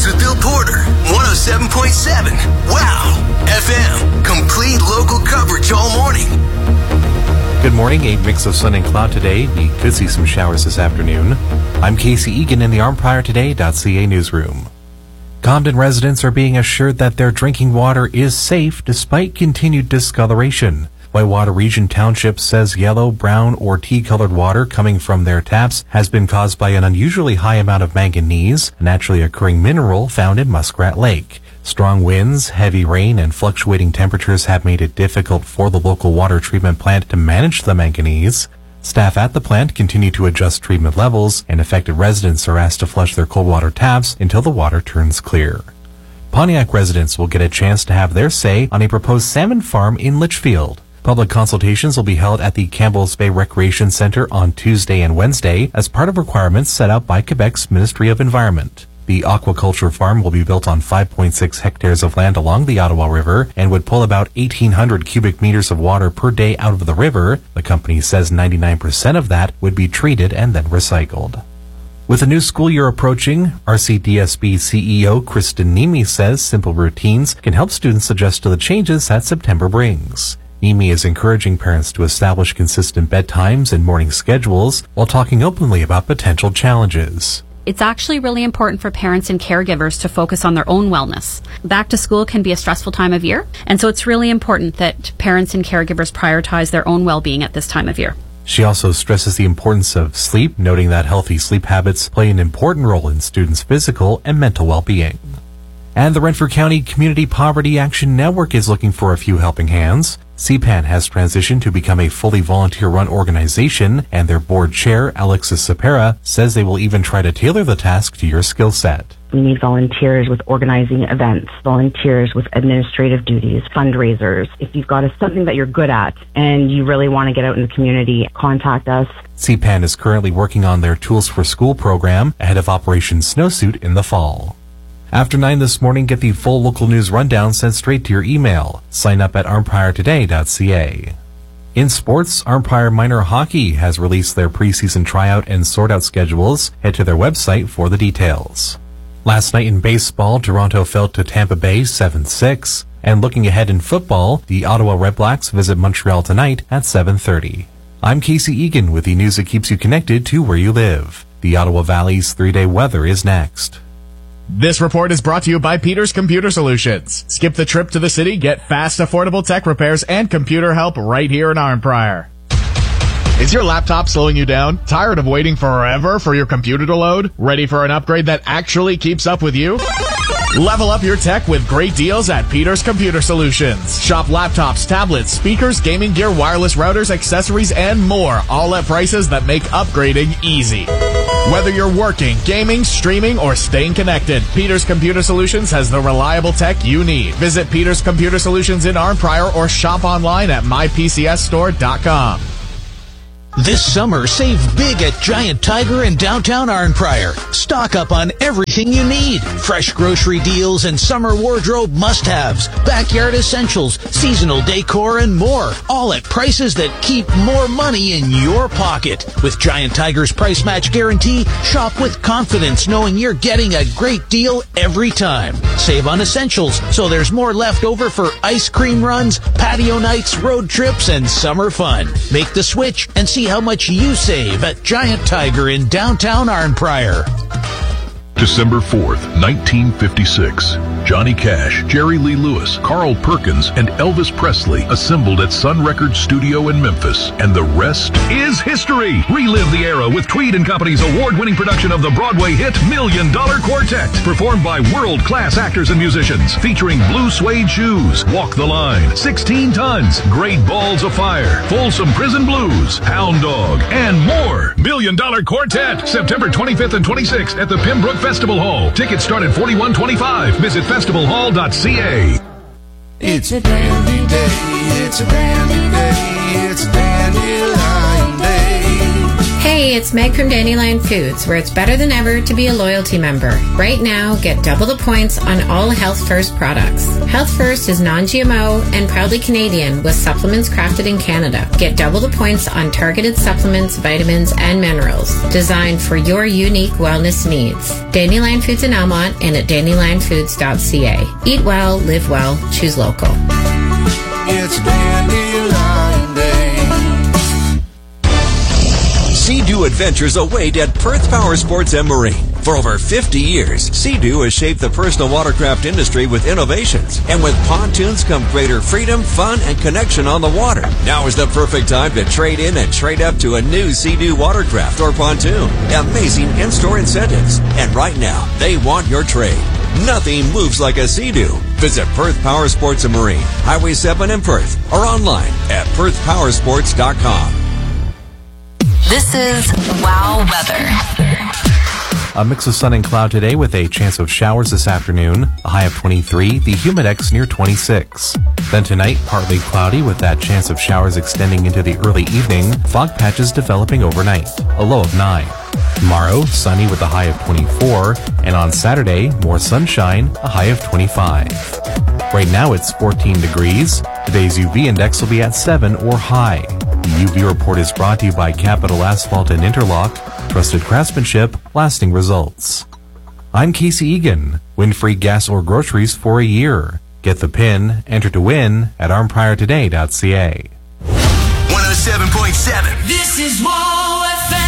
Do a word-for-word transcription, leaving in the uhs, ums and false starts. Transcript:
Mornings with Bill Porter, one oh seven point seven. Wow! F M. Complete local coverage all morning. Good morning. A mix of sun and cloud today. We could see some showers this afternoon. I'm Casey Egan in the arm prior today dot c a newsroom. Comden residents are being assured that their drinking water is safe despite continued discoloration. Whitewater Region Township says yellow, brown, or tea-colored water coming from their taps has been caused by an unusually high amount of manganese, a naturally occurring mineral found in Muskrat Lake. Strong winds, heavy rain, and fluctuating temperatures have made it difficult for the local water treatment plant to manage the manganese. Staff at the plant continue to adjust treatment levels, and affected residents are asked to flush their cold water taps until the water turns clear. Pontiac residents will get a chance to have their say on a proposed salmon farm in Litchfield. Public consultations will be held at the Campbell's Bay Recreation Center on Tuesday and Wednesday as part of requirements set out by Quebec's Ministry of Environment. The aquaculture farm will be built on five point six hectares of land along the Ottawa River and would pull about eighteen hundred cubic meters of water per day out of the river. The company says ninety-nine percent of that would be treated and then recycled. With the new school year approaching, R C D S B C E O Kristen Nemi says simple routines can help students adjust to the changes that September brings. Nemi is encouraging parents to establish consistent bedtimes and morning schedules while talking openly about potential challenges. It's actually really important for parents and caregivers to focus on their own wellness. Back to school can be a stressful time of year, and so it's really important that parents and caregivers prioritize their own well-being at this time of year. She also stresses the importance of sleep, noting that healthy sleep habits play an important role in students' physical and mental well-being. And the Renfrew County Community Poverty Action Network is looking for a few helping hands. C PAN has transitioned to become a fully volunteer-run organization, and their board chair, Alexis Sapera, says they will even try to tailor the task to your skill set. We need volunteers with organizing events, volunteers with administrative duties, fundraisers. If you've got a, something that you're good at and you really want to get out in the community, contact us. C PAN is currently working on their Tools for School program ahead of Operation Snowsuit in the fall. After nine this morning, get the full local news rundown sent straight to your email. Sign up at arm prior today dot c a. In sports, Armpire Minor Hockey has released their preseason tryout and sort-out schedules. Head to their website for the details. Last night in baseball, Toronto fell to Tampa Bay seven six. And looking ahead in football, the Ottawa Redblacks visit Montreal tonight at seven thirty. I'm Casey Egan with the news that keeps you connected to where you live. The Ottawa Valley's three-day weather is next. This report is brought to you by Peters Computer Solutions. Skip the trip to the city, get fast, affordable tech repairs and computer help right here in Arnprior. Is your laptop slowing you down? Tired of waiting forever for your computer to load? Ready for an upgrade that actually keeps up with you? Level up your tech with great deals at Peters Computer Solutions. Shop laptops, tablets, speakers, gaming gear, wireless routers, accessories, and more, all at prices that make upgrading easy. Whether you're working, gaming, streaming, or staying connected, Peters Computer Solutions has the reliable tech you need. Visit Peters Computer Solutions in Arnprior or shop online at my p c s store dot com. This summer, save big at Giant Tiger in downtown Arnprior. Stock up on everything you need. Fresh grocery deals and summer wardrobe must-haves, backyard essentials, seasonal decor, and more. All at prices that keep more money in your pocket. With Giant Tiger's price match guarantee, shop with confidence knowing you're getting a great deal every time. Save on essentials so there's more left over for ice cream runs, patio nights, road trips, and summer fun. Make the switch and see how much you save at Giant Tiger in downtown Arnprior. December fourth, nineteen fifty-six. Johnny Cash, Jerry Lee Lewis, Carl Perkins, and Elvis Presley assembled at Sun Records Studio in Memphis, and the rest is history. Relive the era with Tweed and Company's award-winning production of the Broadway hit Million Dollar Quartet, performed by world-class actors and musicians, featuring Blue Suede Shoes, Walk the Line, sixteen Tons, Great Balls of Fire, Folsom Prison Blues, Hound Dog, and more. Million Dollar Quartet, September twenty-fifth and twenty-sixth at the Pembroke Festival Hall. Tickets start at forty-one twenty-five. Visit festival hall dot c a. It's a dandy day, it's a dandy day, it's a dandelion day. Hey, it's Meg from Dandelion Foods, where it's better than ever to be a loyalty member. Right now, get double the points on all Health First products. Health First is non-G M O and proudly Canadian with supplements crafted in Canada. Get double the points on targeted supplements, vitamins, and minerals designed for your unique wellness needs. Dandelion Foods in Almont and at dandelion foods dot c a. Eat well, live well, choose local. It's Dandelion Day. Sea-Doo adventures await at Perth Power Sports and Marine. For over fifty years, Sea-Doo has shaped the personal watercraft industry with innovations. And with pontoons come greater freedom, fun, and connection on the water. Now is the perfect time to trade in and trade up to a new Sea-Doo watercraft or pontoon. Amazing in-store incentives. And right now, they want your trade. Nothing moves like a Sea-Doo. Visit Perth Power Sports and Marine, Highway seven in Perth, or online at perth power sports dot com. This is Wow Weather. A mix of sun and cloud today with a chance of showers this afternoon. A high of twenty-three, the humidex near twenty-six. Then tonight, partly cloudy with that chance of showers extending into the early evening. Fog patches developing overnight. A low of nine. Tomorrow, sunny with a high of twenty-four. And on Saturday, more sunshine, a high of twenty-five. Right now, it's fourteen degrees. Today's U V index will be at seven or high. The U V report is brought to you by Capital Asphalt and Interlock. Trusted craftsmanship, lasting results. I'm Casey Egan. Win free gas or groceries for a year. Get the pin, enter to win at arm prior today dot c a. one oh seven point seven. This is Wow F M.